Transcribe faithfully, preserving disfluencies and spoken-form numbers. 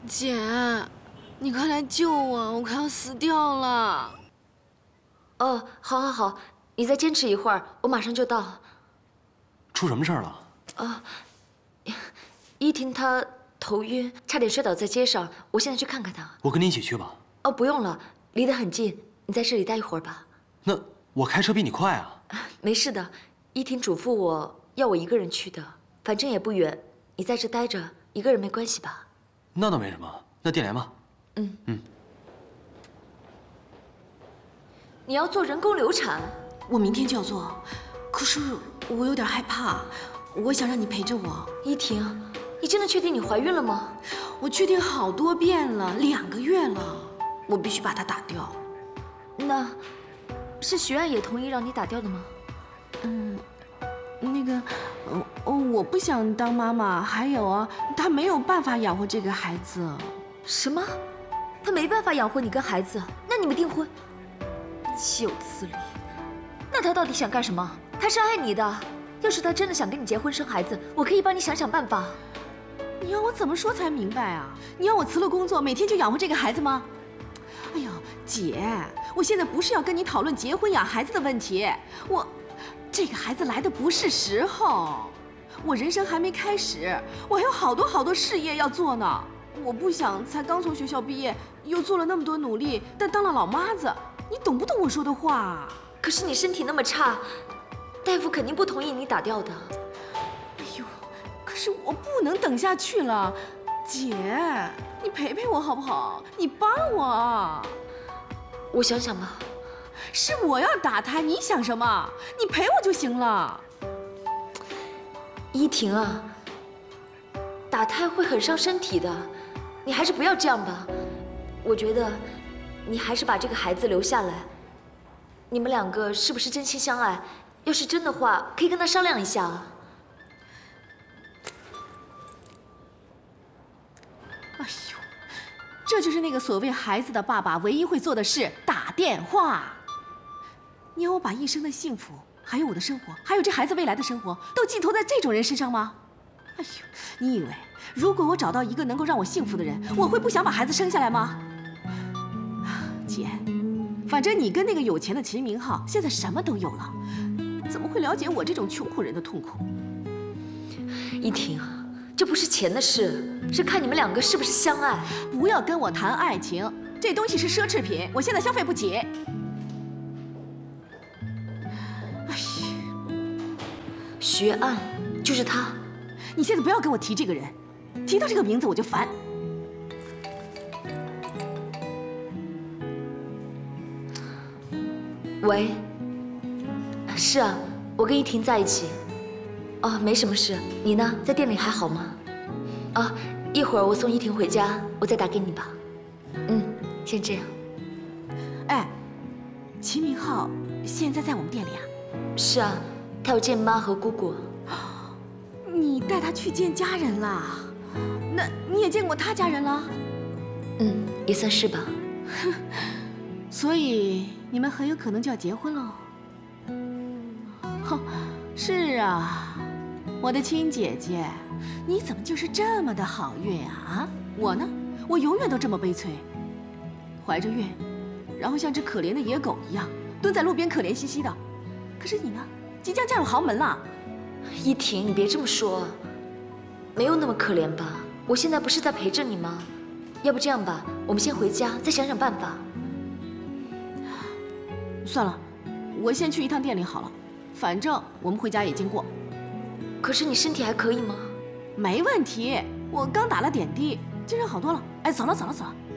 姐，你快来救我，我快要死掉了。 哦，好，好，好，你再坚持一会儿，我马上就到。 出什么事儿了？ 啊，依婷她头晕，差点摔倒在街上，我现在去看看她。 我跟你一起去吧。 哦，不用了，离得很近，你在这里待一会儿吧。 那我开车比你快啊。 没事的，依婷嘱咐我要我一个人去的，反正也不远，你在这待着，一个人没关系吧？ 那倒没什么，那电联吧。 嗯嗯。 你要做人工流产？ 我明天就要做，可是我有点害怕，我想让你陪着我。 依婷，你真的确定你怀孕了吗？ 我确定好多遍了，两个月了，我必须把它打掉。 那，是徐岸也同意让你打掉的吗？ 嗯，那个，哦，我不想当妈妈，还有啊，他没有办法养活这个孩子。 什么？他没办法养活你跟孩子？那你们订婚？岂有此理！那他到底想干什么？他是爱你的，要是他真的想跟你结婚生孩子，我可以帮你想想办法。 你要我怎么说才明白啊？你要我辞了工作，每天就养活这个孩子吗？哎呦，姐，我现在不是要跟你讨论结婚养孩子的问题，我，这个孩子来的不是时候，我人生还没开始，我还有好多好多事业要做呢。我不想才刚从学校毕业，又做了那么多努力，但当了老妈子，你懂不懂我说的话？ 可是你身体那么差，大夫肯定不同意你打掉的。 哎呦，可是我不能等下去了，姐，你陪陪我好不好？你帮我。 我想想吧。 是我要打胎，你想什么？你陪我就行了。 依婷啊，打胎会很伤身体的，你还是不要这样吧。我觉得，你还是把这个孩子留下来。你们两个是不是真心相爱？要是真的话，可以跟他商量一下啊。 哎呦，这就是那个所谓孩子的爸爸唯一会做的事——打电话。你要我把一生的幸福，还有我的生活，还有这孩子未来的生活，都寄托在这种人身上吗？哎呦，你以为如果我找到一个能够让我幸福的人，我会不想把孩子生下来吗？姐，反正你跟那个有钱的秦明浩现在什么都有了，怎么会了解我这种穷苦人的痛苦？ 依婷，这不是钱的事，是看你们两个是不是相爱。 不要跟我谈爱情，这东西是奢侈品，我现在消费不起。哎呀， 徐岸，就是他。 你现在不要跟我提这个人，提到这个名字我就烦。 喂，是啊，我跟依婷在一起。哦，没什么事，你呢？在店里还好吗？啊，一会儿我送依婷回家，我再打给你吧。嗯，先这样。 哎，秦明浩现在在我们店里啊？ 是啊，他有见妈和姑姑。 你带他去见家人了？那你也见过他家人了？ 嗯，也算是吧。 所以你们很有可能就要结婚喽。哼，是啊，我的亲姐姐，你怎么就是这么的好运啊？啊，我呢，我永远都这么悲催，怀着孕，然后像只可怜的野狗一样蹲在路边可怜兮兮的。可是你呢，即将嫁入豪门了。 依婷，你别这么说，没有那么可怜吧？我现在不是在陪着你吗？要不这样吧，我们先回家，再想想办法。 算了，我先去一趟店里好了，反正我们回家也经过。 可是你身体还可以吗？ 没问题，我刚打了点滴，精神好多了。哎，走了走了走了。